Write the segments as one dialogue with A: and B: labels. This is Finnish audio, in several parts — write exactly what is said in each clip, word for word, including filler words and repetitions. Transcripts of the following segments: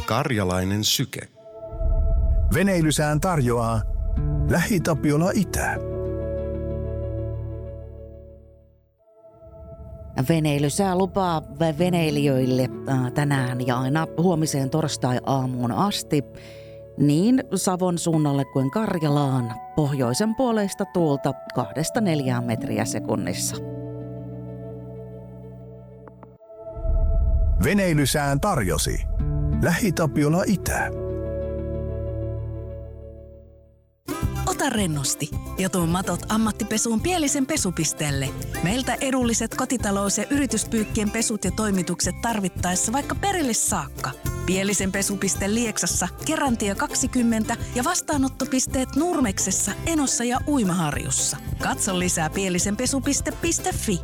A: Karjalainen syke.
B: Veneilysään tarjoaa LähiTapiola Itä.
C: Veneilysää lupaa veneilijöille tänään ja aina huomiseen torstai-aamuun asti niin Savon suunnalle kuin Karjalaan pohjoisen puoleista tuulta kahdesta neljään metriä sekunnissa.
B: Veneilysään tarjosi LähiTapiola Itä.
D: Ota rennosti ja tuo matot ammattipesuun Pielisen pesupisteelle. Meiltä edulliset kotitalous- ja yrityspyykkien pesut ja toimitukset tarvittaessa vaikka perille saakka. Pielisen pesupiste Lieksassa, Kerantie kaksikymmentä ja vastaanottopisteet Nurmeksessa, Enossa ja Uimaharjussa. Katso lisää pielisenpesupiste piste fi.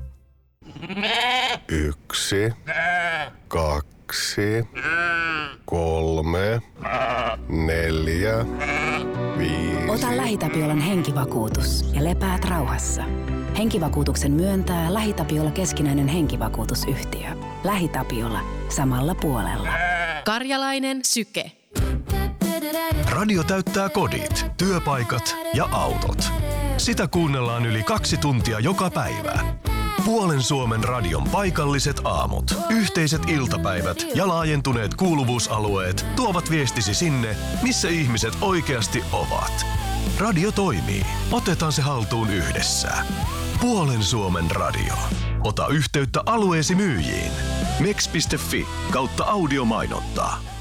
E: Yksi, kaksi, kolme, neljä, viisi.
F: Ota LähiTapiolan henkivakuutus ja lepäät rauhassa. Henkivakuutuksen myöntää LähiTapiola keskinäinen henkivakuutusyhtiö. LähiTapiola. Samalla puolella.
G: Karjalainen syke.
H: Radio täyttää kodit, työpaikat ja autot. Sitä kuunnellaan yli kaksi tuntia joka päivä. Puolen Suomen radion paikalliset aamut, yhteiset iltapäivät ja laajentuneet kuuluvuusalueet tuovat viestisi sinne, missä ihmiset oikeasti ovat. Radio toimii. Otetaan se haltuun yhdessä. Puolen Suomen radio. Ota yhteyttä alueesi myyjiin. meks piste fi kautta audiomainontaa.